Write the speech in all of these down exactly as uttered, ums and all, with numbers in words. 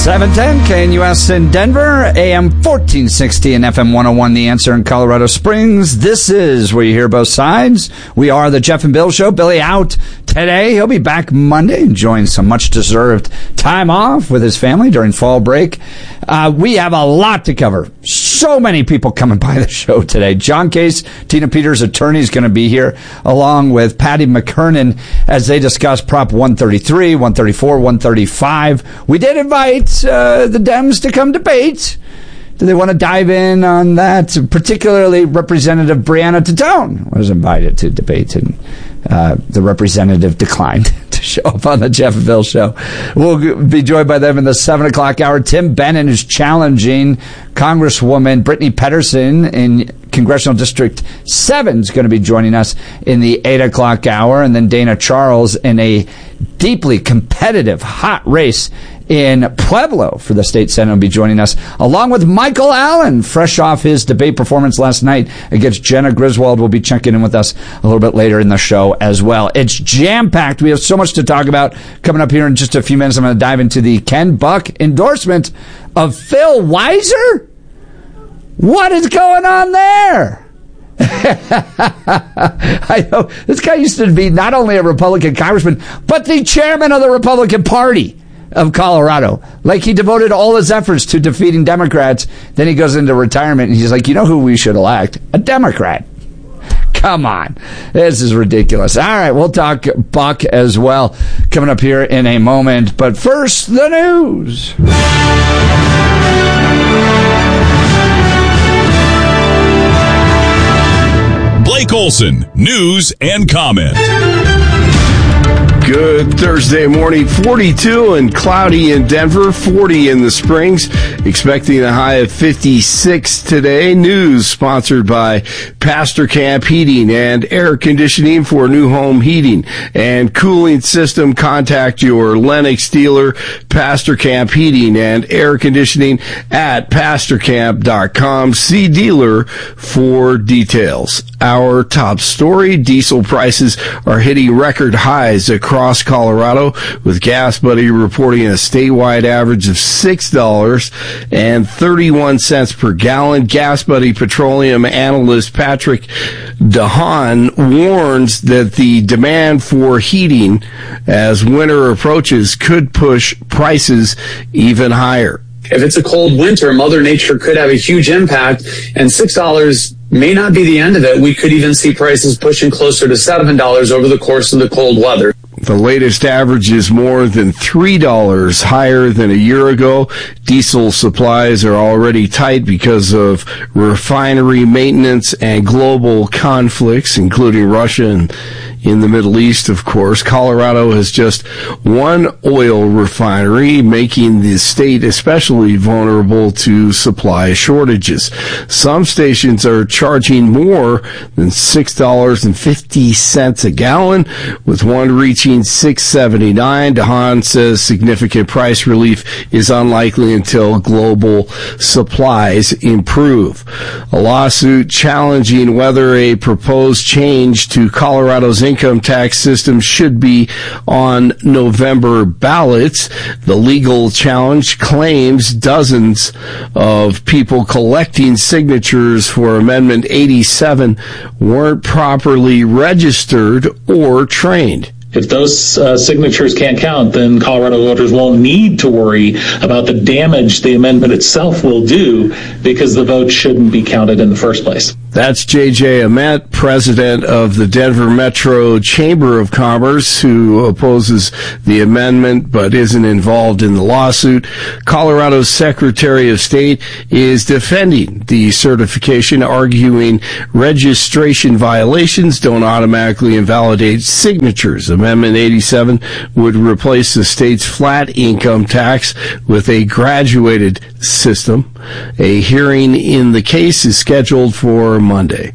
seven ten K N U S in Denver, A M fourteen sixty and F M one oh one, The Answer in Colorado Springs. This is where you hear both sides. We are the Jeff and Bill Show. Billy out today. He'll be back Monday, enjoying some much-deserved time off with his family during fall break. Uh, we have a lot to cover. So many people coming by the show today. John Case, Tina Peters' attorney, is going to be here, along with Patty McKernan, as they discuss Prop one thirty-three, one thirty-four, one thirty-five. We did invite uh, the Dems to come debate. Do they want to dive in on that? Particularly Representative Brianna Titone was invited to debate, and uh, the representative declined to show up on the Jeff and Bill Show. We'll be joined by them in the seven o'clock hour. Tim Bennon is challenging Congresswoman Brittany Pedersen in Congressional District seven is going to be joining us in the eight o'clock hour. And then Dana Charles in a deeply competitive, hot race in Pueblo for the state senate will be joining us, along with Michael Allen, fresh off his debate performance last night against Jenna Griswold. Will be checking in with us a little bit later in the show as well. It's jam-packed. We have so much to talk about coming up here in just a few minutes. I'm going to dive into the Ken Buck endorsement of Phil Weiser. What is going on there? I know this guy used to be not only a Republican congressman, but the chairman of the Republican Party of Colorado. Like, he devoted all his efforts to defeating Democrats. Then he goes into retirement and he's like, you know who we should elect? A Democrat. Come on. This is ridiculous. All right, we'll talk Buck as well coming up here in a moment. But first, the news. Blake Olson, news and comment. Good Thursday morning, forty-two and cloudy in Denver, forty in the Springs, expecting a high of fifty-six today. News sponsored by Pastor Camp Heating and Air Conditioning. For new home heating and cooling system, contact your Lennox dealer. Pastor Camp Heating and Air Conditioning at pastor camp dot com. See dealer for details. Our top story: diesel prices are hitting record highs across Colorado, with Gas Buddy reporting a statewide average of six dollars and thirty-one cents per gallon. Gas Buddy petroleum analyst Patrick DeHaan warns that the demand for heating as winter approaches could push prices even higher. If it's a cold winter, Mother Nature could have a huge impact, and six dollars may not be the end of it. We could even see prices pushing closer to seven dollars over the course of the cold weather. The latest average is more than three dollars higher than a year ago. Diesel supplies are already tight because of refinery maintenance and global conflicts, including Russia and in the Middle East, of course. Colorado has just one oil refinery, making the state especially vulnerable to supply shortages. Some stations are charging more than six dollars and fifty cents a gallon, with one reaching six dollars and seventy-nine cents. DeHaan says significant price relief is unlikely until global supplies improve. A lawsuit challenging whether a proposed change to Colorado's income tax system should be on November ballots. The legal challenge claims dozens of people collecting signatures for Amendment eighty-seven weren't properly registered or trained. If those uh, signatures can't count, then Colorado voters won't need to worry about the damage the amendment itself will do, because the vote shouldn't be counted in the first place. That's J J Ament, president of the Denver Metro Chamber of Commerce, who opposes the amendment but isn't involved in the lawsuit. Colorado's Secretary of State is defending the certification, arguing registration violations don't automatically invalidate signatures. Amendment eighty-seven would replace the state's flat income tax with a graduated system. A hearing in the case is scheduled for Monday.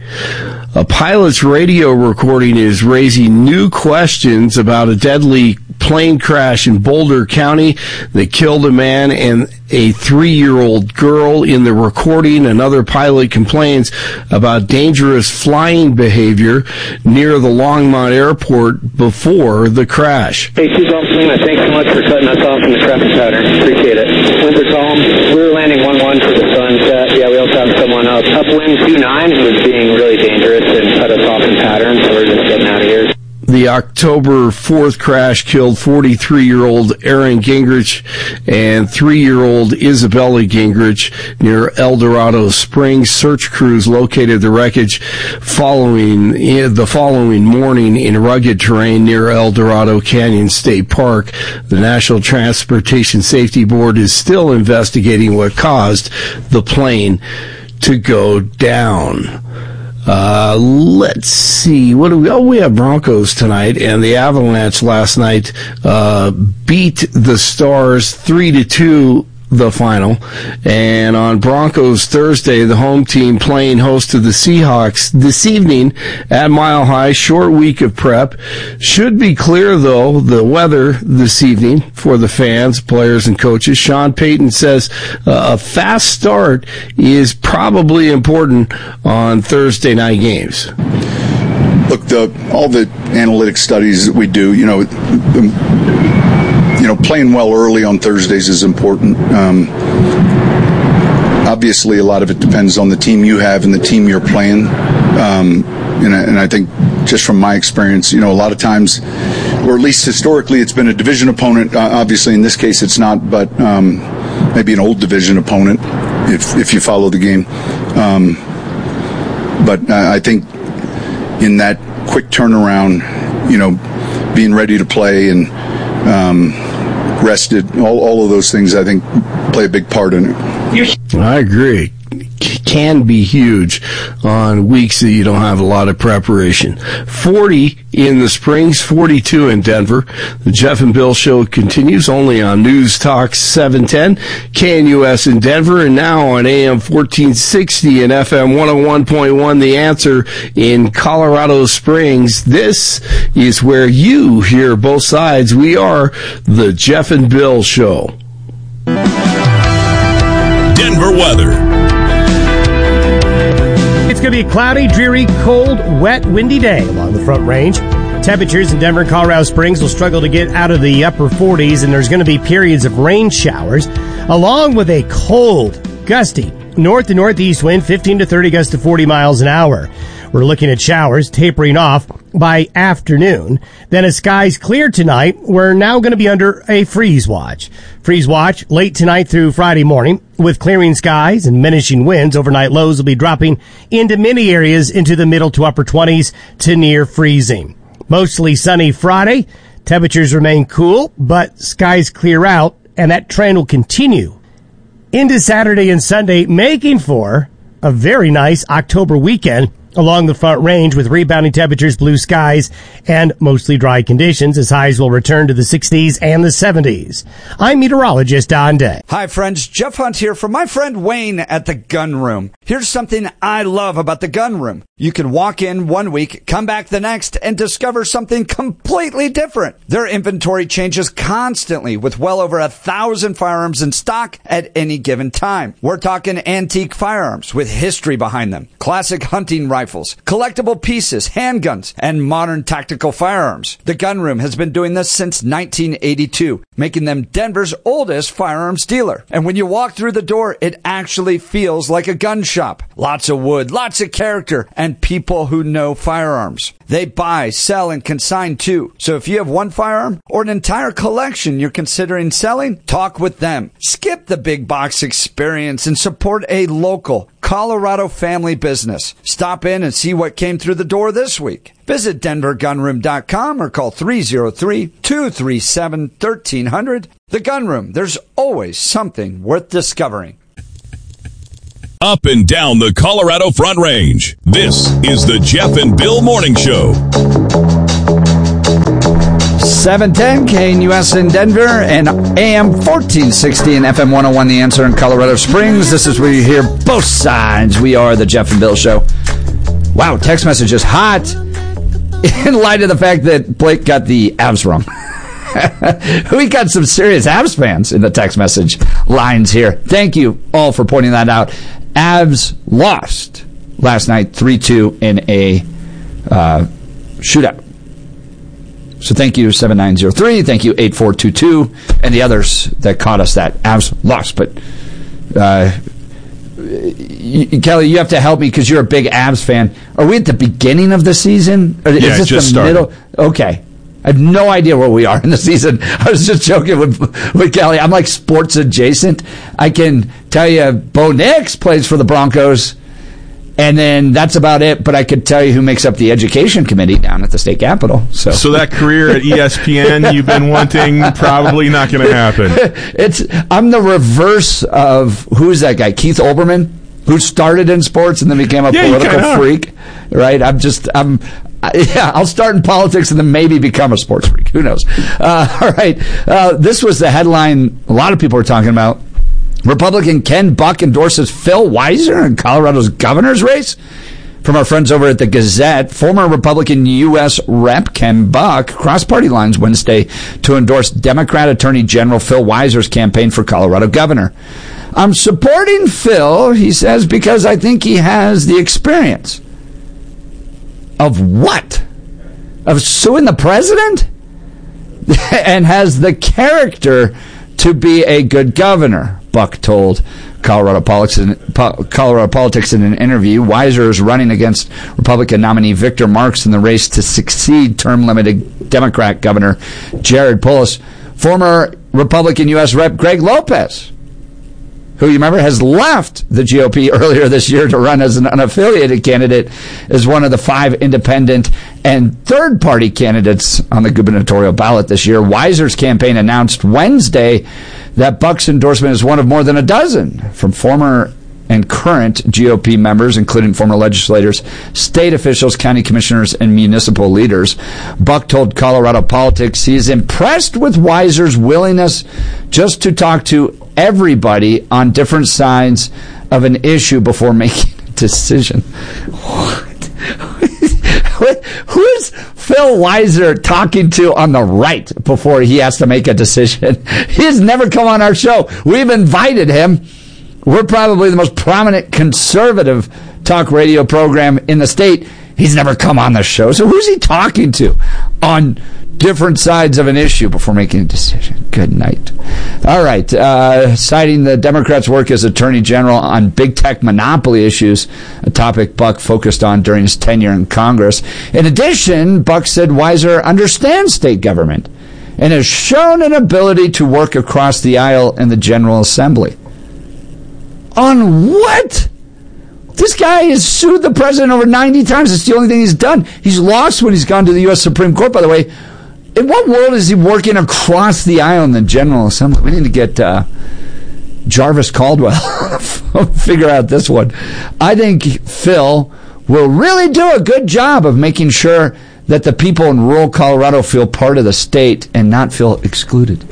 A pilot's radio recording is raising new questions about a deadly plane crash in Boulder County that killed a man and a three-year-old girl. In the recording, another pilot complains about dangerous flying behavior near the Longmont Airport before the crash. Hey, Chief Officer, thanks so much for cutting us off from the traffic pattern. Appreciate it. Raptors home. We were landing one one for the sunset. Yeah, we also have someone up upwind two nine who was being really dangerous and cut us off in pattern, so we're just getting out of here. The October fourth crash killed forty-three-year-old Aaron Gingrich and three-year-old Isabella Gingrich near El Dorado Springs. Search crews located the wreckage following the following morning in rugged terrain near El Dorado Canyon State Park. The National Transportation Safety Board is still investigating what caused the plane to go down. Uh, let's see. What do we? Oh, we have Broncos tonight, and the Avalanche last night uh, beat the Stars three to two. The final. And on Broncos Thursday, the home team playing host to the Seahawks this evening at Mile High. Short week of prep. Should be clear, though, the weather this evening for the fans, players, and coaches. Sean Payton says uh, a fast start is probably important on Thursday night games. Look, the, all the analytic studies that we do, you know, the, you know, playing well early on Thursdays is important. Um, obviously, a lot of it depends on the team you have and the team you're playing. Um, and, I, and I think just from my experience, you know, a lot of times, or at least historically, it's been a division opponent. Uh, obviously, in this case, it's not, but um, maybe an old division opponent if if you follow the game. Um, but I think in that quick turnaround, you know, being ready to play and um, rested, all, all of those things, I think, play a big part in it. I agree. Can be huge on weeks that you don't have a lot of preparation. forty in the Springs, forty-two in Denver. The Jeff and Bill Show continues only on News Talk seven ten, K N U S in Denver, and now on A M fourteen sixty and F M one oh one point one, The Answer in Colorado Springs. This is where you hear both sides. We are the Jeff and Bill Show. Denver weather. It's going to be a cloudy, dreary, cold, wet, windy day along the Front Range. Temperatures in Denver and Colorado Springs will struggle to get out of the upper forties, and there's going to be periods of rain showers, along with a cold, gusty north to northeast wind, fifteen to thirty gusts to forty miles an hour. We're looking at showers tapering off by afternoon. Then as skies clear tonight, we're now going to be under a freeze watch. Freeze watch late tonight through Friday morning with clearing skies and diminishing winds. Overnight lows will be dropping into many areas into the middle to upper twenties to near freezing. Mostly sunny Friday. Temperatures remain cool, but skies clear out, and that trend will continue into Saturday and Sunday, making for a very nice October weekend along the Front Range with rebounding temperatures, blue skies, and mostly dry conditions as highs will return to the sixties and the seventies. I'm meteorologist Don Day. Hi, friends. Jeff Hunt here from my friend Wayne at the Gun Room. Here's something I love about the Gun Room. You can walk in one week, come back the next, and discover something completely different. Their inventory changes constantly with well over a thousand firearms in stock at any given time. We're talking antique firearms with history behind them, classic hunting rifles, collectible pieces, handguns, and modern tactical firearms. The Gun Room has been doing this since nineteen eighty-two, making them Denver's oldest firearms dealer. And when you walk through the door, it actually feels like a gun shop. Lots of wood, lots of character, and people who know firearms. They buy, sell, and consign too. So if you have one firearm or an entire collection you're considering selling, talk with them. Skip the big box experience and support a local Colorado family business. Stop in and see what came through the door this week. Visit denver gun room dot com or call three oh three, two three seven, one three zero zero. The Gun Room, there's always something worth discovering. Up and down the Colorado Front Range. This is the Jeff and Bill Morning Show. seven ten K N U S in Denver and A M fourteen sixty and F M one oh one The Answer in Colorado Springs. This is where you hear both sides. We are the Jeff and Bill Show. Wow, text message is hot in light of the fact that Blake got the Avs wrong. We got some serious Avs fans in the text message lines here. Thank you all for pointing that out. Avs lost last night three two in a uh, shootout. So thank you, seven nine zero three. Thank you, eight four two two, and the others that caught us that Avs lost. But, uh, you, Kelly, you have to help me because you're a big Avs fan. Are we at the beginning of the season? Or yeah, is this just the started. middle? Okay. I have no idea where we are in the season. I was just joking with with Kelly. I'm like sports adjacent. I can tell you Bo Nix plays for the Broncos, and then that's about it. But I could tell you who makes up the education committee down at the state capitol. So, so that career at E S P N you've been wanting, probably not going to happen. It's I'm the reverse of who's that guy? Keith Olbermann, who started in sports and then became a yeah, political freak. Right? I'm just I'm. Yeah, I'll start in politics and then maybe become a sports freak. Who knows? Uh, all right. Uh, this was the headline a lot of people are talking about. Republican Ken Buck endorses Phil Weiser in Colorado's governor's race. From our friends over at the Gazette, former Republican U S Rep Ken Buck crossed party lines Wednesday to endorse Democrat Attorney General Phil Weiser's campaign for Colorado governor. I'm supporting Phil, he says, because I think he has the experience. Of what? Of suing the president? And has the character to be a good governor, Buck told Colorado Politics in, Colorado Politics in an interview. Weiser is running against Republican nominee Victor Marks in the race to succeed term-limited Democrat Governor Jared Polis. Former Republican U S Rep Greg Lopez, who you remember has left the G O P earlier this year to run as an unaffiliated candidate, is one of the five independent and third-party candidates on the gubernatorial ballot this year. Weiser's campaign announced Wednesday that Buck's endorsement is one of more than a dozen from former and current G O P members, including former legislators, state officials, county commissioners, and municipal leaders. Buck told Colorado Politics he is impressed with Weiser's willingness just to talk to everybody on different sides of an issue before making a decision. What? Who is Phil Weiser talking to on the right before he has to make a decision? He has never come on our show. We've invited him. We're probably the most prominent conservative talk radio program in the state. He's never come on the show. So who's he talking to on different sides of an issue before making a decision? Good night. All right. Uh, citing the Democrats' work as Attorney General on big tech monopoly issues, a topic Buck focused on during his tenure in Congress. In addition, Buck said Weiser understands state government and has shown an ability to work across the aisle in the General Assembly. On what? This guy has sued the president over ninety times. It's the only thing he's done. He's lost when he's gone to the U S Supreme Court, by the way. In what world is he working across the aisle in the General Assembly? We need to get uh, Jarvis Caldwell figure out this one. I think Phil will really do a good job of making sure that the people in rural Colorado feel part of the state and not feel excluded.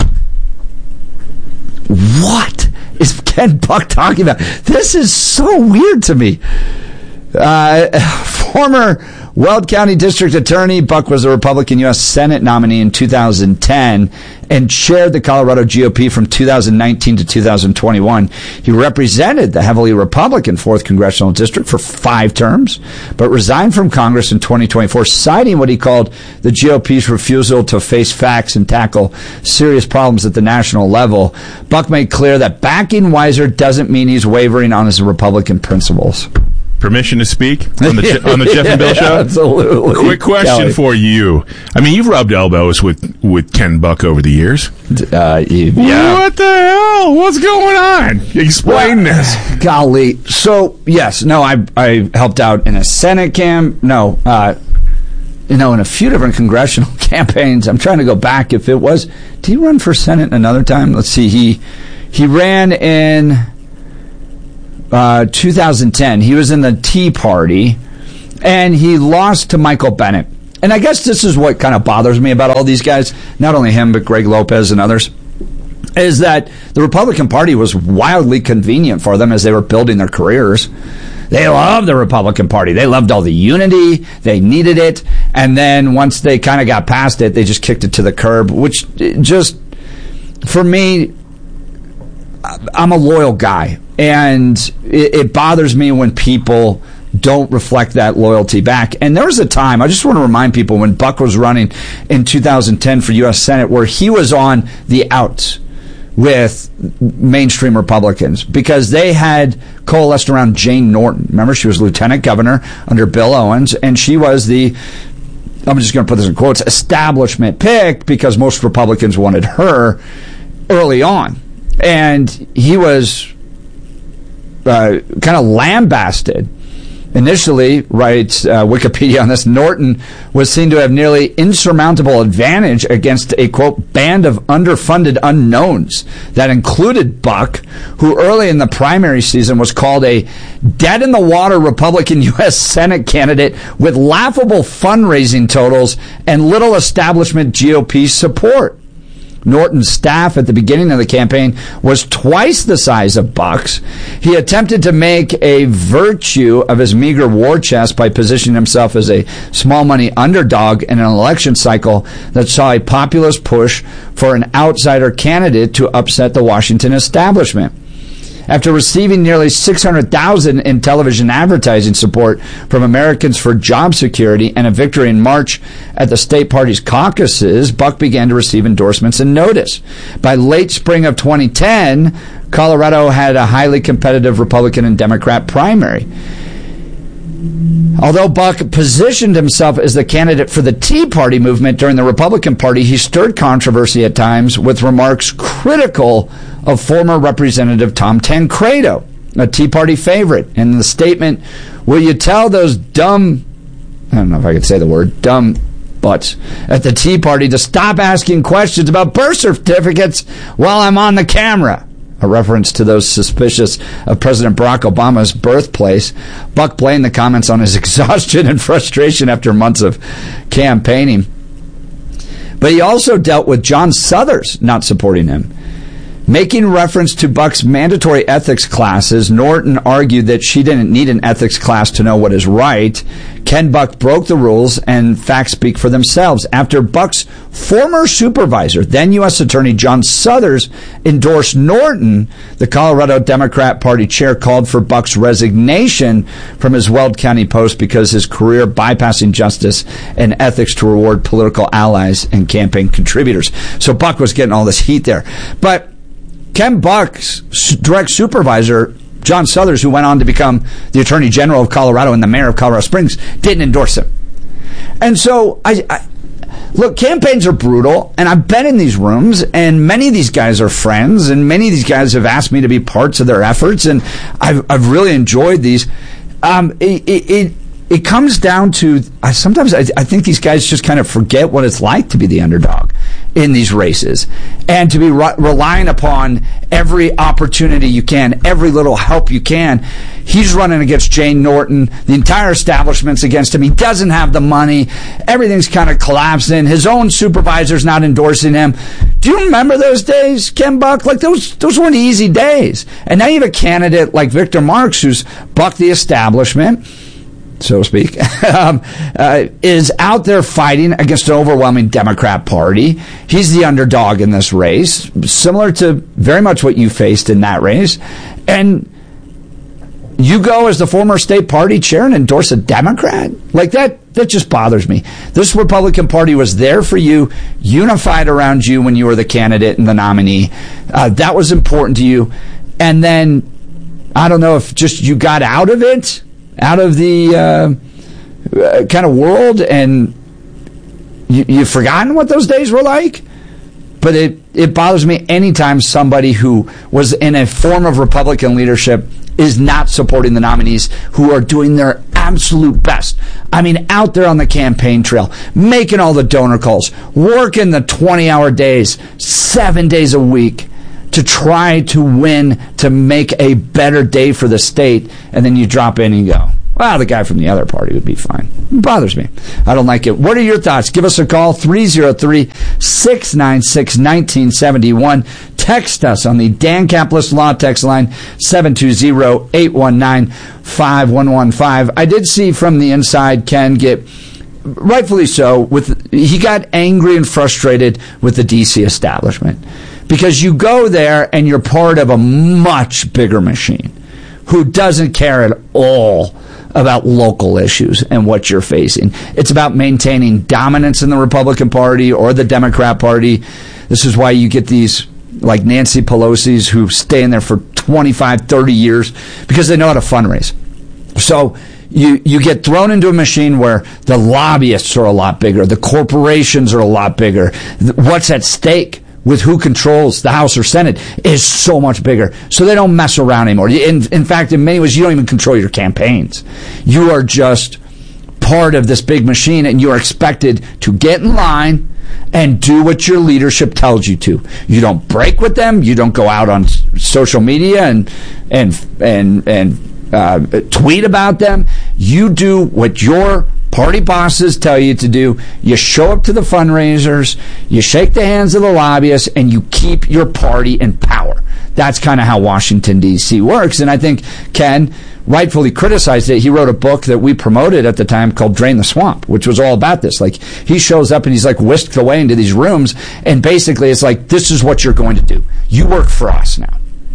What is Ken Buck talking about? This is so weird to me. Uh, former Weld County District Attorney, Buck was a Republican U S Senate nominee in two thousand ten and chaired the Colorado G O P from two thousand nineteen to two thousand twenty-one. He represented the heavily Republican fourth Congressional District for five terms, but resigned from Congress in twenty twenty-four, citing what he called the G O P's refusal to face facts and tackle serious problems at the national level. Buck made clear that backing Weiser doesn't mean he's wavering on his Republican principles. Permission to speak on the on the Jeff and Bill show? Absolutely. Quick question Kelly. for you. I mean, you've rubbed elbows with, with Ken Buck over the years. Uh, yeah. What the hell? What's going on? Explain well, this. Golly. So, yes, no, I I helped out in a Senate camp. No, uh, you know, in a few different congressional campaigns. I'm trying to go back if it was. Did he run for Senate another time? Let's see. He he ran in uh, two thousand ten. He was in the Tea Party, and he lost to Michael Bennet. And I guess this is what kind of bothers me about all these guys, not only him, but Greg Lopez and others, is that the Republican Party was wildly convenient for them as they were building their careers. They loved the Republican Party. They loved all the unity. They needed it. And then once they kind of got past it, they just kicked it to the curb, which just, for me, I'm a loyal guy. And it, it bothers me when people don't reflect that loyalty back. And there was a time, I just want to remind people, when Buck was running in two thousand ten for U S Senate, where he was on the outs with mainstream Republicans because they had coalesced around Jane Norton. Remember, she was lieutenant governor under Bill Owens, and she was the, I'm just going to put this in quotes, establishment pick because most Republicans wanted her early on. And he was uh, kind of lambasted. Initially, writes uh, Wikipedia on this, Norton was seen to have nearly insurmountable advantage against a, quote, band of underfunded unknowns that included Buck, who early in the primary season was called a dead-in-the-water Republican U S Senate candidate with laughable fundraising totals and little establishment G O P support. Norton's staff at the beginning of the campaign was twice the size of Buck's. He attempted to make a virtue of his meager war chest by positioning himself as a small money underdog in an election cycle that saw a populist push for an outsider candidate to upset the Washington establishment. After receiving nearly six hundred thousand dollars in television advertising support from Americans for Job Security and a victory in March at the state party's caucuses, Buck began to receive endorsements and notice. By late spring of twenty ten, Colorado had a highly competitive Republican and Democrat primary. Although Buck positioned himself as the candidate for the Tea Party movement during the Republican Party, he stirred controversy at times with remarks critical of former Representative Tom Tancredo, a Tea Party favorite. In the statement, will you tell those dumb, I don't know if I could say the word, dumb butts at the Tea Party to stop asking questions about birth certificates while I'm on the camera? A reference to those suspicious of President Barack Obama's birthplace. Buck blamed the comments on his exhaustion and frustration after months of campaigning. But he also dealt with John Suthers not supporting him. Making reference to Buck's mandatory ethics classes, Norton argued that she didn't need an ethics class to know what is right. Ken Buck broke the rules, and facts speak for themselves. After Buck's former supervisor, then U S Attorney John Suthers, endorsed Norton, the Colorado Democrat Party chair called for Buck's resignation from his Weld County post because his career bypassing justice and ethics to reward political allies and campaign contributors. So Buck was getting all this heat there. But Ken Buck's direct supervisor, John Suthers, who went on to become the Attorney General of Colorado and the mayor of Colorado Springs, didn't endorse him. And so, I, I look, campaigns are brutal, and I've been in these rooms, and many of these guys are friends, and many of these guys have asked me to be parts of their efforts, and I've, I've really enjoyed these. Um, it, it, it It comes down to, I, sometimes I, I think these guys just kind of forget what it's like to be the underdog in these races and to be re- relying upon every opportunity you can, every little help you can. He's running against Jane Norton. The entire establishment's against him. He doesn't have the money. Everything's kind of collapsing. His own supervisor's not endorsing him. Do you remember those days, Ken Buck? Like, those those weren't easy days. And now you have a candidate like Victor Marx, who's bucked the establishment, so to speak, um, uh, is out there fighting against an overwhelming Democrat Party. He's the underdog in this race, similar to very much what you faced in that race. And you go as the former state party chair and endorse a Democrat? Like, that, that just bothers me. This Republican Party was there for you, unified around you when you were the candidate and the nominee. Uh, that was important to you. And then, I don't know if just you got out of it, out of the uh, kind of world, and you, you've forgotten what those days were like. But it, it bothers me anytime somebody who was in a form of Republican leadership is not supporting the nominees who are doing their absolute best. I mean, out there on the campaign trail, making all the donor calls, working the twenty-hour days, seven days a week, to try to win, to make a better day for the state, and then you drop in and go, well, the guy from the other party would be fine. It bothers me. I don't like it. What are your thoughts? Give us a call, three oh three, six nine six, one nine seven one. Text us on the Dan Caplis Law text line, seven two zero, eight one nine, five one one five. I did see from the inside Ken get, rightfully so, with he got angry and frustrated with the D C establishment. Because you go there and you're part of a much bigger machine who doesn't care at all about local issues and what you're facing. It's about maintaining dominance in the Republican Party or the Democrat Party. This is why you get these like Nancy Pelosi's who stay in there for twenty-five, thirty years because they know how to fundraise. So you you get thrown into a machine where the lobbyists are a lot bigger, the corporations are a lot bigger. What's at stake with who controls the House or Senate is so much bigger. So they don't mess around anymore. In, in fact, in many ways, you don't even control your campaigns. You are just part of this big machine, and you are expected to get in line and do what your leadership tells you to. You don't break with them. You don't go out on social media and and and and uh, tweet about them. You do what your party bosses tell you to do. You show up to the fundraisers, you shake the hands of the lobbyists, and you keep your party in power. That's kind of how Washington, D C works. And I think Ken rightfully criticized it. He wrote a book that we promoted at the time called Drain the Swamp, which was all about this. Like, he shows up and he's like whisked away into these rooms, and basically it's like, this is what you're going to do. You work for us now.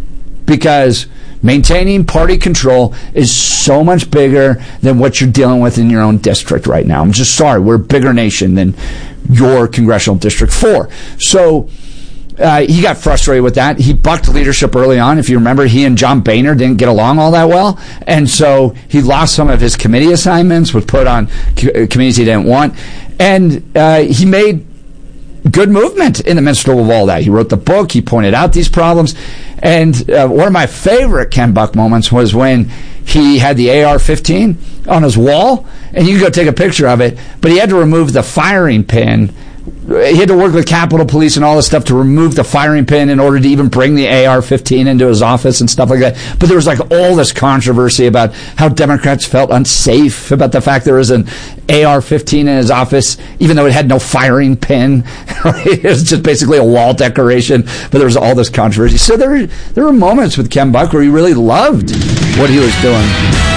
Because maintaining party control is so much bigger than what you're dealing with in your own district right now. I'm just sorry. We're a bigger nation than your congressional district four. So uh, he got frustrated with that. He bucked leadership early on. If you remember, he and John Boehner didn't get along all that well. And so he lost some of his committee assignments, was put on co- committees he didn't want. And uh, he made good movement in the midst of all that. He wrote the book. He pointed out these problems. And uh, one of my favorite Ken Buck moments was when he had the A R fifteen on his wall, and you can go take a picture of it, but he had to remove the firing pin. He had to work with Capitol Police and all this stuff to remove the firing pin in order to even bring the A R fifteen into his office and stuff like that. But there was like all this controversy about how Democrats felt unsafe about the fact there was an A R fifteen in his office, even though it had no firing pin. It was just basically a wall decoration. But there was all this controversy. So there, there were moments with Ken Buck where he really loved what he was doing.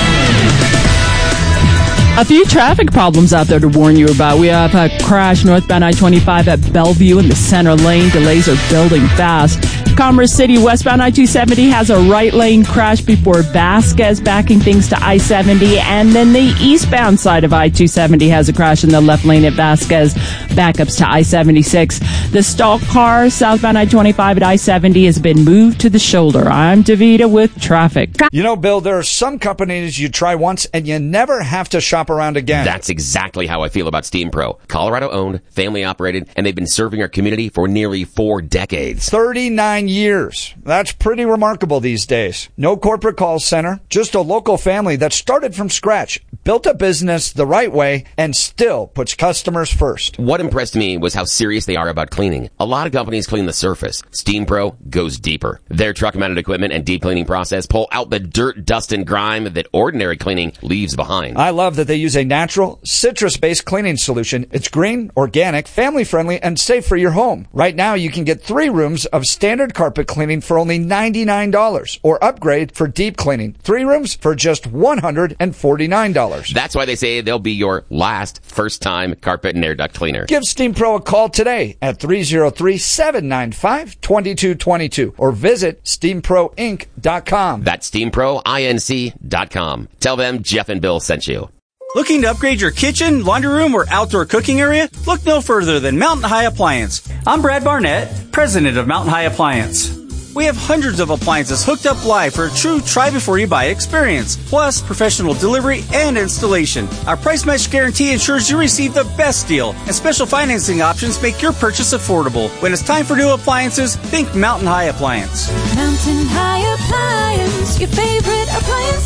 A few traffic problems out there to warn you about. We have a crash northbound I twenty-five at Bellevue in the center lane. Delays are building fast. Commerce City westbound I two seventy has a right lane crash before Vasquez, backing things to I seventy. And then the eastbound side of I two seventy has a crash in the left lane at Vasquez, backups to I seventy-six. The stalled car southbound I twenty-five at I seventy has been moved to the shoulder. I'm Davita with traffic. You know, Bill, there are some companies you try once and you never have to shop around again. That's exactly how I feel about Steam Pro. Colorado owned, family operated, and they've been serving our community for nearly four decades. thirty-nine years. That's pretty remarkable these days. No corporate call center, just a local family that started from scratch, built a business the right way, and still puts customers first. What impressed me was how serious they are about cleaning. A lot of companies clean the surface. Steam Pro goes deeper. Their truck-mounted equipment and deep cleaning process pull out the dirt, dust, and grime that ordinary cleaning leaves behind. I love that they use a natural, citrus-based cleaning solution. It's green, organic, family-friendly, and safe for your home. Right now, you can get three rooms of standard carpet cleaning for only ninety-nine dollars, or upgrade for deep cleaning. Three rooms for just one hundred forty-nine dollars. That's why they say they'll be your last first-time carpet and air duct cleaner. Give Steam Pro a call today at three oh three, seven nine five, two two two two or visit steam pro inc dot com. That's steam pro inc dot com. Tell them Jeff and Bill sent you. Looking to upgrade your kitchen, laundry room, or outdoor cooking area? Look no further than Mountain High Appliance. I'm Brad Barnett, president of Mountain High Appliance. We have hundreds of appliances hooked up live for a true try-before-you-buy experience, plus professional delivery and installation. Our price match guarantee ensures you receive the best deal, and special financing options make your purchase affordable. When it's time for new appliances, think Mountain High Appliance. Mountain High Appliance, your favorite appliance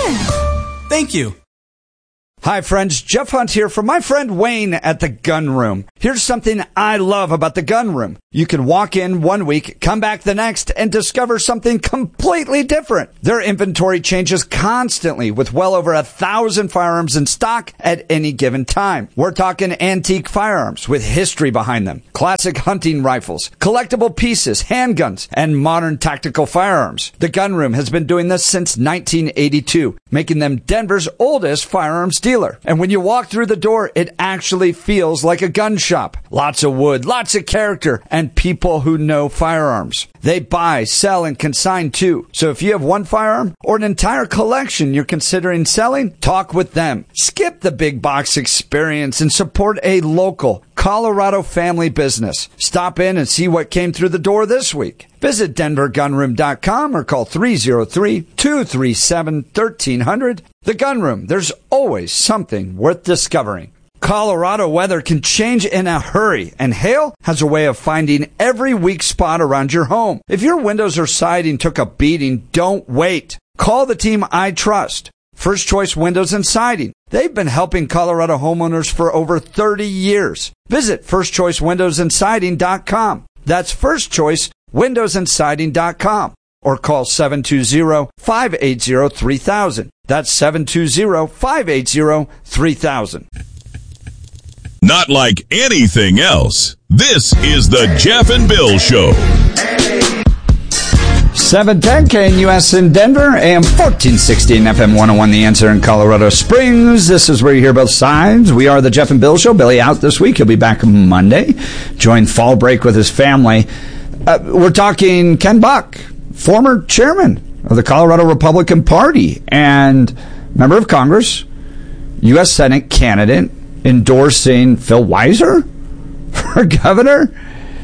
store. Thank you. Hi, friends. Jeff Hunt here from my friend Wayne at the Gun Room. Here's something I love about the Gun Room. You can walk in one week, come back the next, and discover something completely different. Their inventory changes constantly with well over a thousand firearms in stock at any given time. We're talking antique firearms with history behind them, classic hunting rifles, collectible pieces, handguns, and modern tactical firearms. The Gun Room has been doing this since nineteen eighty-two, making them Denver's oldest firearms dealer. dealer. And when you walk through the door, it actually feels like a gun shop. Lots of wood, lots of character, and people who know firearms. They buy, sell, and consign too. So if you have one firearm or an entire collection you're considering selling, talk with them. Skip the big box experience and support a local Colorado family business. Stop in and see what came through the door this week. Visit denver gun room dot com or call three oh three, two three seven, one three zero zero. The Gun Room, there's always something worth discovering. Colorado weather can change in a hurry, and hail has a way of finding every weak spot around your home. If your windows or siding took a beating, don't wait. Call the team I trust. First Choice Windows and Siding. They've been helping Colorado homeowners for over thirty years. Visit first choice windows and siding dot com. That's first choice windows and siding dot com. Or call seven two zero, five eight zero, three thousand. That's seven two zero, five eight zero, three thousand. Not like anything else. This is the Jeff and Bill Show. seven ten K N U S in Denver, A M fourteen sixty and F M one oh one The Answer in Colorado Springs. This is where you hear both sides. We are the Jeff and Bill Show. Billy out this week. He'll be back Monday. Join fall break with his family. Uh, we're talking Ken Buck, former chairman of the Colorado Republican Party and member of Congress, U S Senate candidate, endorsing Phil Weiser for governor.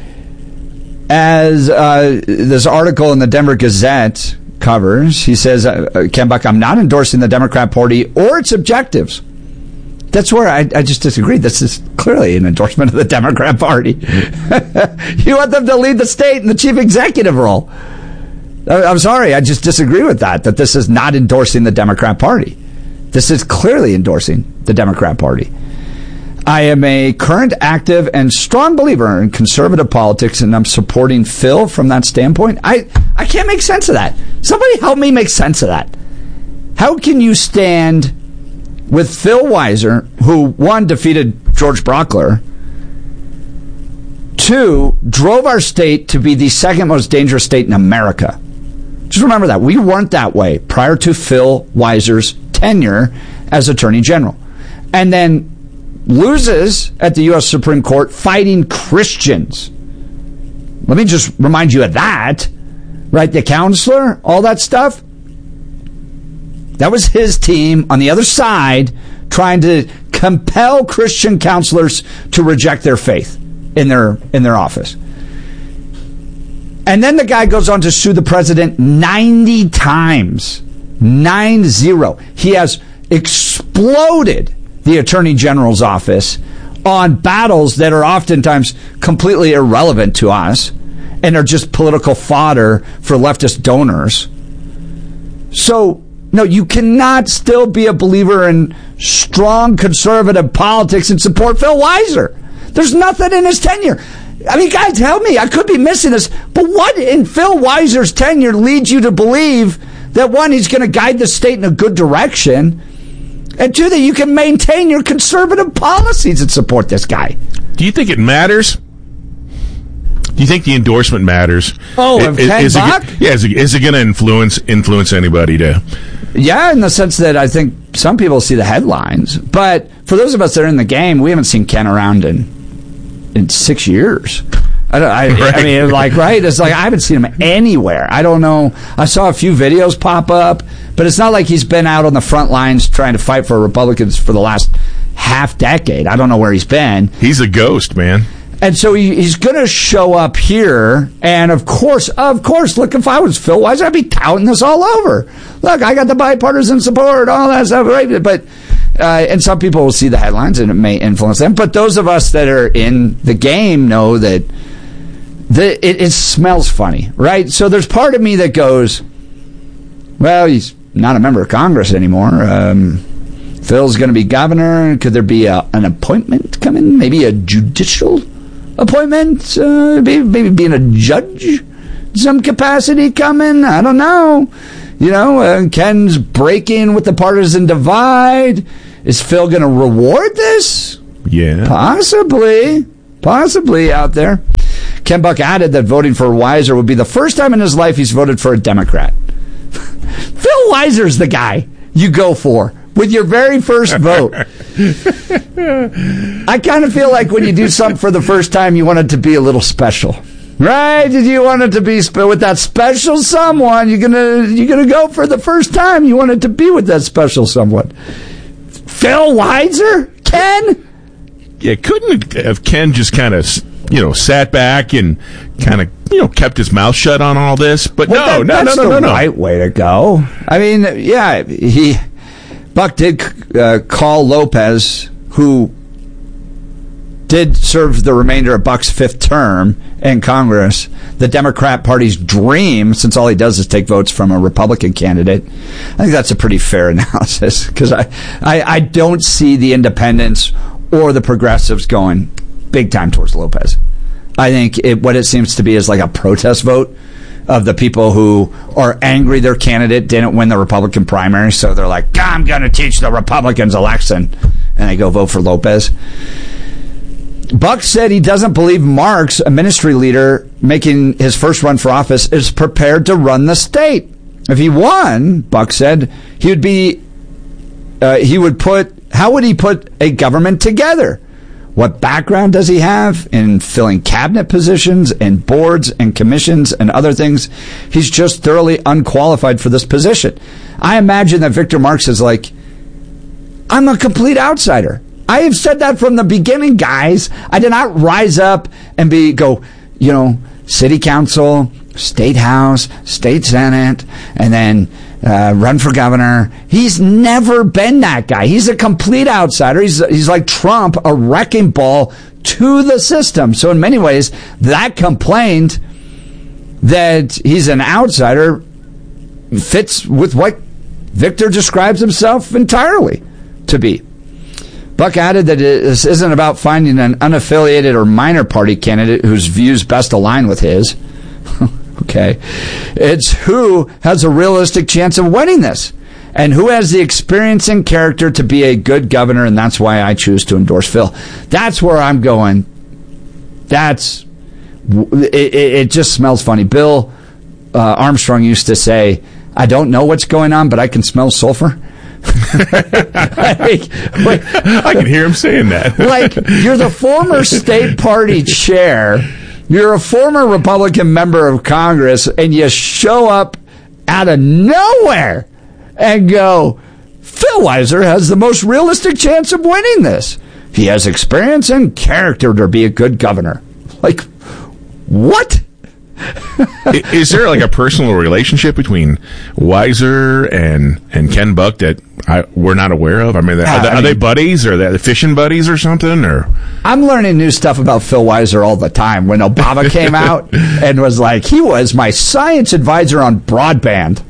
As uh, this article in the Denver Gazette covers, he says, uh, Ken Buck, I'm not endorsing the Democrat Party or its objectives. That's where I, I just disagree. This is clearly an endorsement of the Democrat Party. You want them to lead the state in the chief executive role. I'm sorry, I just disagree with that, that this is not endorsing the Democrat Party. This is clearly endorsing the Democrat Party. I am a current, active, and strong believer in conservative politics, and I'm supporting Phil from that standpoint. I, I can't make sense of that. Somebody help me make sense of that. How can you stand with Phil Weiser, who, one, defeated George Brockler, two, drove our state to be the second most dangerous state in America? Just remember that. We weren't that way prior to Phil Weiser's tenure as Attorney General. And then loses at the U S Supreme Court fighting Christians. Let me just remind you of that. Right? The counselor, all that stuff. That was his team on the other side trying to compel Christian counselors to reject their faith in their in their office. And then the guy goes on to sue the president ninety times. Nine zero. He has exploded the Attorney General's office on battles that are oftentimes completely irrelevant to us and are just political fodder for leftist donors. So, no, you cannot still be a believer in strong conservative politics and support Phil Weiser. There's nothing in his tenure. I mean, guys, help me. I could be missing this. But what in Phil Weiser's tenure leads you to believe that, one, he's going to guide the state in a good direction, and two, that you can maintain your conservative policies and support this guy? Do you think it matters? Do you think the endorsement matters? Oh, of is, Ken is Buck? It, yeah, is it, is it going to influence influence anybody to? Yeah, in the sense that I think some people see the headlines, but for those of us that are in the game, we haven't seen Ken around in in six years. I, don't, I, right. I mean, like, right? It's like I haven't seen him anywhere. I don't know. I saw a few videos pop up, but it's not like he's been out on the front lines trying to fight for Republicans for the last half decade. I don't know where he's been. He's a ghost, man. And so he, he's going to show up here, and of course, of course, look, if I was Phil Weiser, I'd be touting this all over. Look, I got the bipartisan support, all that stuff, right? But uh, and some people will see the headlines, and it may influence them. But those of us that are in the game know that the, it, it smells funny, right? So there's part of me that goes, well, he's not a member of Congress anymore. Um, Phil's going to be governor. Could there be a, an appointment coming? Maybe a judicial appointment? Uh, maybe, maybe being a judge? Some capacity coming? I don't know. You know, uh, Ken's breaking with the partisan divide. Is Phil going to reward this? Yeah. Possibly. Possibly out there. Ken Buck added that voting for Weiser would be the first time in his life he's voted for a Democrat. Phil Weiser's the guy you go for with your very first vote. I kind of feel like when you do something for the first time, you want it to be a little special. Right? You want it to be spe- with that special someone. You're gonna you're gonna go for the first time. You want it to be with that special someone. Phil Weiser, Ken. Yeah, couldn't have Ken just kind of you know sat back and kind of you know kept his mouth shut on all this? But well, no, that, no, that's no, no, no, the no. right way to go. I mean, yeah, he Buck did uh, call Lopez, who did serve the remainder of Buck's fifth term in Congress, the Democrat Party's dream, since all he does is take votes from a Republican candidate. I think that's a pretty fair analysis, because I, I, I don't see the independents or the progressives going big time towards Lopez. I think it, what it seems to be is like a protest vote of the people who are angry their candidate didn't win the Republican primary, so they're like, I'm going to teach the Republicans a lesson, and they go vote for Lopez. Buck said he doesn't believe Marks, a ministry leader making his first run for office, is prepared to run the state. If he won, Buck said, he would be, uh, he would put, how would he put a government together? What background does he have in filling cabinet positions and boards and commissions and other things? He's just thoroughly unqualified for this position. I imagine that Victor Marks is like, I'm a complete outsider. I have said that from the beginning, guys. I did not rise up and be go, you know, city council, state house, state senate, and then uh, run for governor. He's never been that guy. He's a complete outsider. He's he's like Trump, a wrecking ball to the system. So in many ways, that complaint that he's an outsider fits with what Victor describes himself entirely to be. Buck added that this isn't about finding an unaffiliated or minor party candidate whose views best align with his. Okay. It's who has a realistic chance of winning this and who has the experience and character to be a good governor, and that's why I choose to endorse Phil. That's where I'm going. That's it, it, it just smells funny. Bill uh, Armstrong used to say, I don't know what's going on, but I can smell sulfur. like, like, I can hear him saying that. Like, you're the former state party chair, you're a former Republican member of Congress, and you show up out of nowhere and go, Phil Weiser has the most realistic chance of winning this. He has experience and character to be a good governor. Like, what? Is there like a personal relationship between Weiser and, and Ken Buck that I, we're not aware of? I mean, are, uh, they, I are mean, they buddies or are they fishing buddies or something? Or I'm learning new stuff about Phil Weiser all the time. When Obama came out and was like, he was my science advisor on broadband.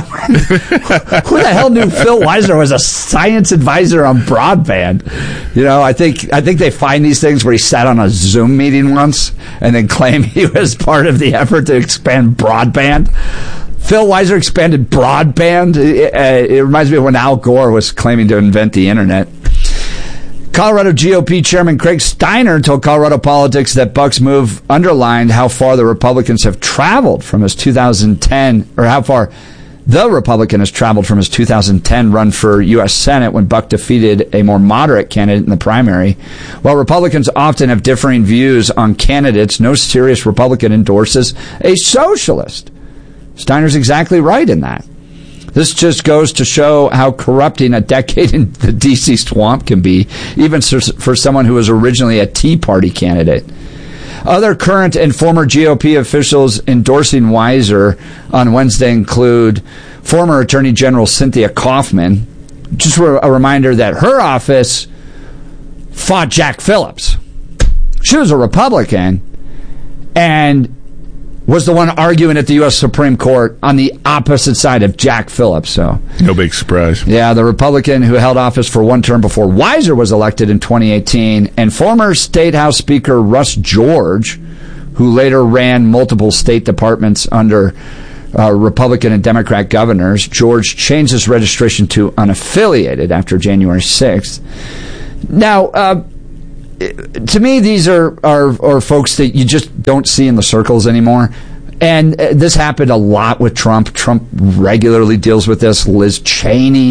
Who the hell knew Phil Weiser was a science advisor on broadband? You know, I think I think they find these things where he sat on a Zoom meeting once and then claimed he was part of the effort to expand broadband. Phil Weiser expanded broadband. It, uh, it reminds me of when Al Gore was claiming to invent the internet. Colorado G O P Chairman Craig Steiner told Colorado Politics that Buck's move underlined how far the Republicans have traveled from his two thousand ten, or how far the Republican has traveled from his two thousand ten run for U S Senate when Buck defeated a more moderate candidate in the primary. While Republicans often have differing views on candidates, no serious Republican endorses a socialist. Steiner's exactly right in that. This just goes to show how corrupting a decade in the D C swamp can be, even for someone who was originally a Tea Party candidate. Other current and former G O P officials endorsing Weiser on Wednesday include former Attorney General Cynthia Kaufman. Just a reminder that her office fought Jack Phillips. She was a Republican and was the one arguing at the U S Supreme Court on the opposite side of Jack Phillips. So no big surprise. Yeah, the Republican who held office for one term before Weiser was elected in twenty eighteen, and former State House Speaker Russ George, who later ran multiple state departments under uh, Republican and Democrat governors. George changed his registration to unaffiliated after January sixth. Now, uh, to me, these are, are, are folks that you just don't see in the circles anymore. And this happened a lot with Trump. Trump regularly deals with this. Liz Cheney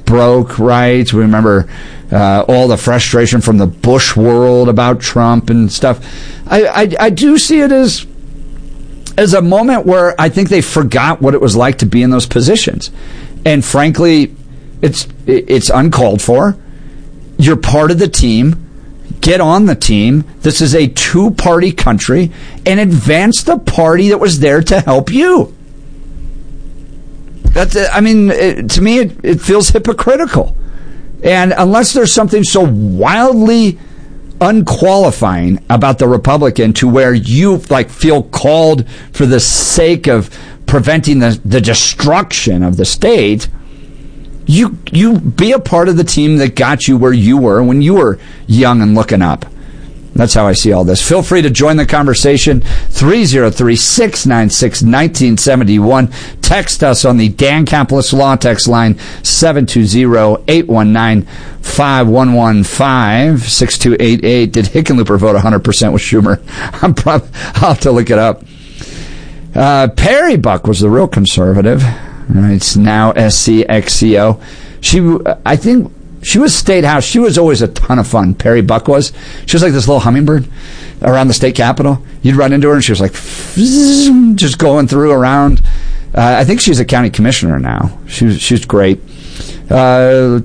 broke, right? We remember uh, all the frustration from the Bush world about Trump and stuff. I, I, I do see it as as a moment where I think they forgot what it was like to be in those positions. And frankly, it's it's uncalled for. You're part of the team. Get on the team. This is a two-party country, and advance the party that was there to help you. That's, I mean, it, to me, it, it feels hypocritical. And unless there's something so wildly unqualifying about the Republican to where you like feel called for the sake of preventing the, the destruction of the state, you you be a part of the team that got you where you were when you were young and looking up. That's how I see all this. Feel free to join the conversation. three oh three, six nine six, one nine seven one. Text us on the Dan Caplis Law text line, seven two zero, eight one nine, five one one five, six two eight eight. Did Hickenlooper vote one hundred percent with Schumer? I'm probably, I'll have to look it up. Uh, Perry Buck was the real conservative. Right, it's now S C X C O. She, I think... She was State House. She was always a ton of fun. Perry Buck was. She was like this little hummingbird around the state capitol. You'd run into her, and she was like just going through around. Uh, I think she's a county commissioner now. She was, she's great. Uh,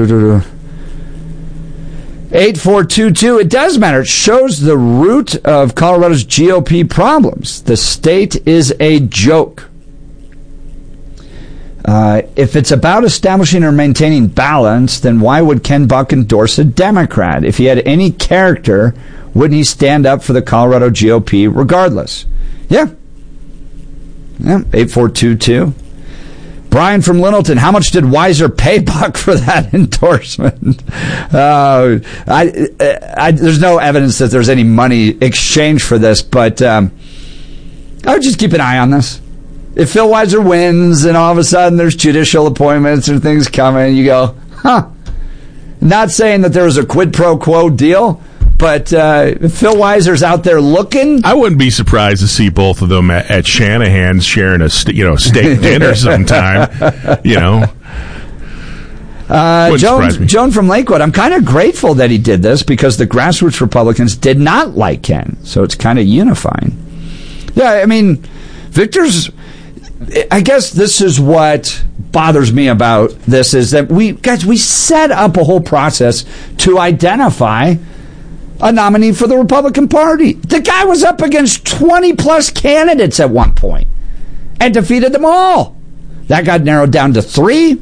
eight four two two. It does matter. It shows the root of Colorado's G O P problems. The state is a joke. Uh, if it's about establishing or maintaining balance, then why would Ken Buck endorse a Democrat? If he had any character, wouldn't he stand up for the Colorado G O P regardless? Yeah. Yeah, eight four two two. Brian from Littleton, how much did Weiser pay Buck for that endorsement? Uh, I, I, there's no evidence that there's any money exchanged for this, but um, I would just keep an eye on this. If Phil Weiser wins and all of a sudden there's judicial appointments and things coming, you go, huh. Not saying that there was a quid pro quo deal, but uh, if Phil Weiser's out there looking, I wouldn't be surprised to see both of them at, at Shanahan's sharing a st- you know steak dinner sometime. You know, uh, Joan, Joan from Lakewood. I'm kind of grateful that he did this because the grassroots Republicans did not like Ken, so it's kind of unifying. Yeah, I mean, Victor's. I guess this is what bothers me about this is that we, guys, we set up a whole process to identify a nominee for the Republican Party. The guy was up against twenty plus candidates at one point and defeated them all. That got narrowed down to three.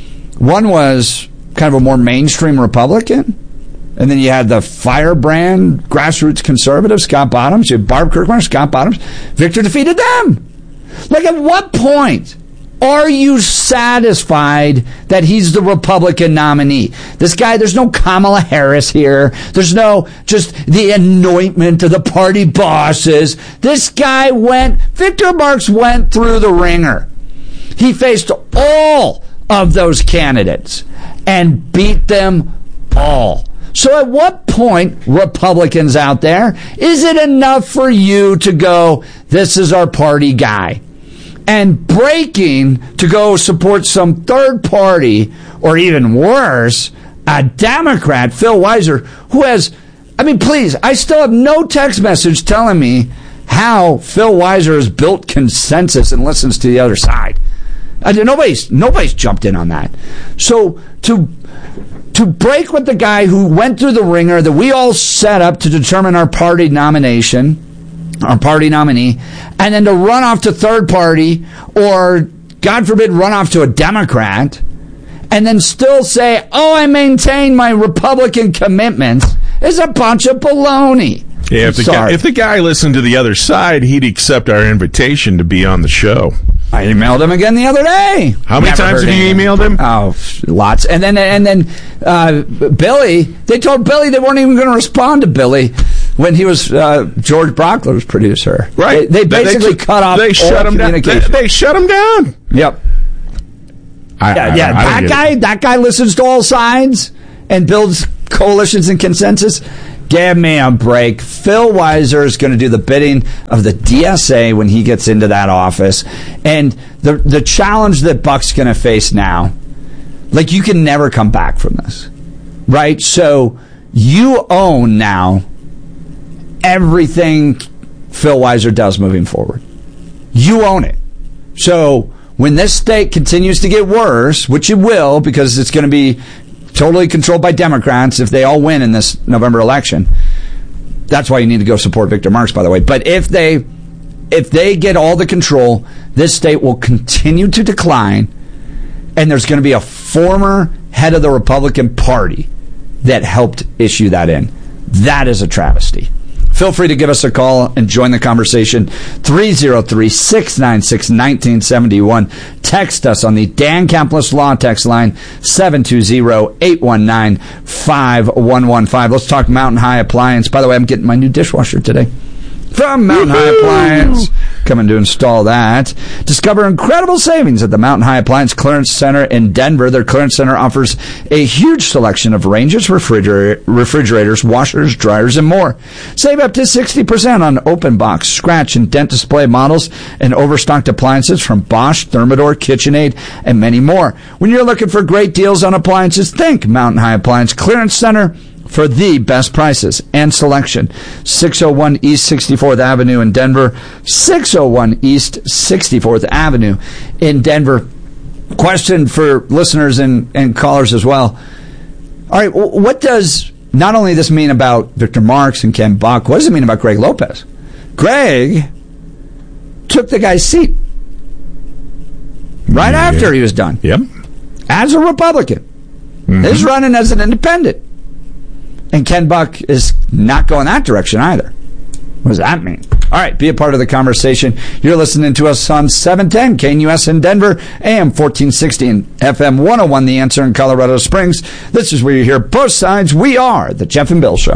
One was kind of a more mainstream Republican. And then you had the firebrand grassroots conservative, Scott Bottoms. You had Barb Kirkmeyer, Scott Bottoms. Victor defeated them. Like, at what point are you satisfied that he's the Republican nominee? This guy, there's no Kamala Harris here. There's no just the anointment of the party bosses. This guy went, Victor Marks went through the ringer. He faced all of those candidates and beat them all. So at what point, Republicans out there, is it enough for you to go, this is our party guy? And breaking to go support some third party, or even worse, a Democrat, Phil Weiser, who has, I mean, please, I still have no text message telling me how Phil Weiser has built consensus and listens to the other side. I, nobody's, nobody's jumped in on that. So to... To break with the guy who went through the ringer that we all set up to determine our party nomination, our party nominee, and then to run off to third party or, God forbid, run off to a Democrat, and then still say, oh, I maintain my Republican commitments, is a bunch of baloney. Yeah, if the, guy, if the guy listened to the other side, he'd accept our invitation to be on the show. I emailed him again the other day. How many Never times have you emailed him? Oh, lots. And then, and then uh, Billy, they told Billy they weren't even going to respond to Billy when he was uh, George Brockler's producer. Right. They, they basically they, cut off they all shut him communication. Down. They, they shut him down. Yep. I, yeah, I, yeah. I that guy, that guy listens to all sides and builds coalitions and consensus. Give me a break. Phil Weiser is going to do the bidding of the D S A when he gets into that office. And the the challenge that Buck's going to face now, Like, you can never come back from this, right? So you own now everything Phil Weiser does moving forward. You own it. So when this state continues to get worse, which it will, because it's going to be totally controlled by Democrats if they all win in this November election. That's why you need to go support Victor Marks, by the way. But if they if they get all the control, this state will continue to decline, and there's going to be a former head of the Republican Party that helped issue that in. That is a travesty. Feel free to give us a call and join the conversation. three oh three, six nine six, one nine seven one. Text us on the Dan Campos Law text line, seven two zero, eight one nine, five one one five. Let's talk Mountain High Appliance. By the way, I'm getting my new dishwasher today from Mountain High Appliance. Coming to install that. Discover incredible savings at the Mountain High Appliance Clearance Center in Denver. Their clearance center offers a huge selection of ranges, refrigerator, refrigerators, washers, dryers, and more. Save up to sixty percent on open box, scratch, and dent display models and overstocked appliances from Bosch, Thermador, KitchenAid, and many more. When you're looking for great deals on appliances, think Mountain High Appliance Clearance Center for the best prices and selection. six oh one East sixty-fourth Avenue in Denver. six oh one East sixty-fourth Avenue in Denver. Question for listeners and, and callers as well. All right, what does not only this mean about Victor Marks and Ken Buck, what does it mean about Greg Lopez? Greg took the guy's seat right yeah. after he was done. Yep. As a Republican. Mm-hmm. He's running as an independent. And Ken Buck is not going that direction either. What does that mean? All right, be a part of the conversation. You're listening to us on seven ten K N U S in Denver, A M fourteen sixty and F M one oh one, The Answer in Colorado Springs. This is where you hear both sides. We are the Jeff and Bill Show.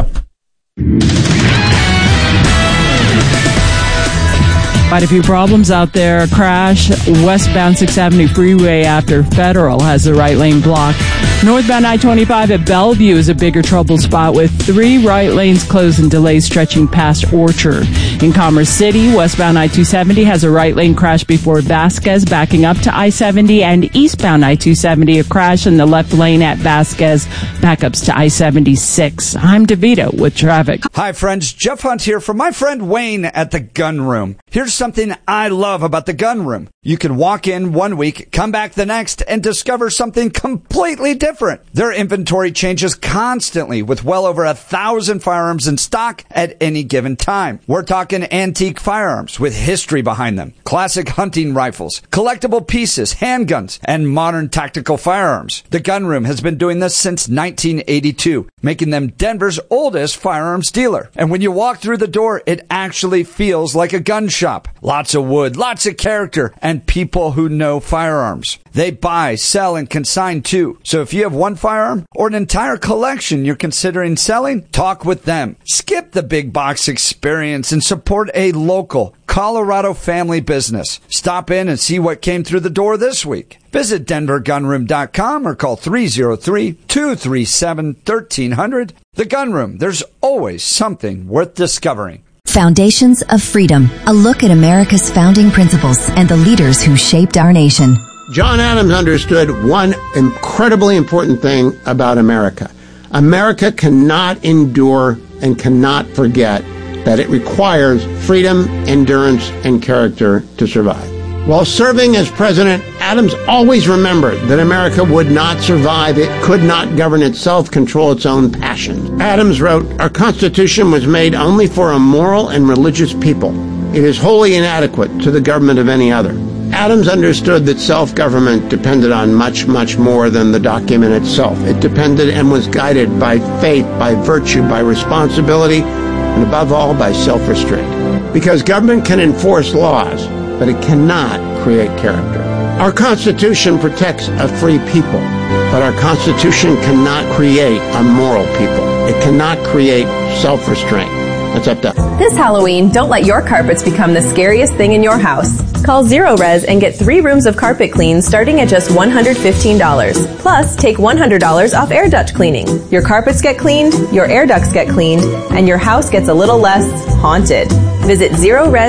Quite a few problems out there. A crash westbound sixth Avenue Freeway after Federal has the right lane blocked. Northbound I twenty-five at Bellevue is a bigger trouble spot with three right lanes closed and delays stretching past Orchard. In Commerce City, westbound I two seventy has a right lane crash before Vasquez, backing up to I seventy, and eastbound I two seventy a crash in the left lane at Vasquez, backups to I seventy-six. I'm DeVito with traffic. Hi friends, Jeff Hunt here from my friend Wayne at the Gun Room. Here's something I love about the Gun Room. You can walk in one week, come back the next, and discover something completely different. Their inventory changes constantly with well over a thousand firearms in stock at any given time. We're talking antique firearms with history behind them, classic hunting rifles, collectible pieces, handguns, and modern tactical firearms. The Gun Room has been doing this since nineteen eighty-two, making them Denver's oldest firearms dealer. And when you walk through the door, it actually feels like a gun shop. Lots of wood, lots of character, and people who know firearms. They buy, sell, and consign too. So if you have one firearm or an entire collection you're considering selling, talk with them. Skip the big box experience and support a local Colorado family business. Stop in and see what came through the door this week. Visit denver gun room dot com or call three oh three, two three seven, one three zero zero. The Gun Room, there's always something worth discovering. Foundations of Freedom, a look at America's founding principles and the leaders who shaped our nation. John Adams understood one incredibly important thing about America. America cannot endure and cannot forget that it requires freedom, endurance, and character to survive. While serving as president, Adams always remembered that America would not survive. It could not govern itself, control its own passions. Adams wrote, "Our Constitution was made only for a moral and religious people. It is wholly inadequate to the government of any other." Adams understood that self-government depended on much, much more than the document itself. It depended and was guided by faith, by virtue, by responsibility, and above all, by self-restraint. Because government can enforce laws, but it cannot create character. Our Constitution protects a free people, but our Constitution cannot create a moral people. It cannot create self-restraint. That's up to us. This Halloween, don't let your carpets become the scariest thing in your house. Call Zero Res and get three rooms of carpet clean starting at just one hundred fifteen dollars. Plus, take one hundred dollars off air duct cleaning. Your carpets get cleaned, your air ducts get cleaned, and your house gets a little less haunted. Visit Zero Res.